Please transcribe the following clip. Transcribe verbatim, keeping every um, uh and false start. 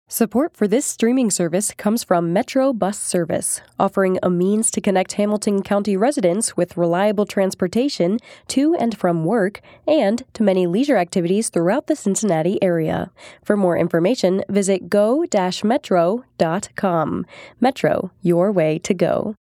Support for this streaming service comes from Metro Bus Service, offering a means to connect Hamilton County residents with reliable transportation to and from work and to many leisure activities throughout the Cincinnati area. For more information, visit go dash metro dot com. Metro, your way to go.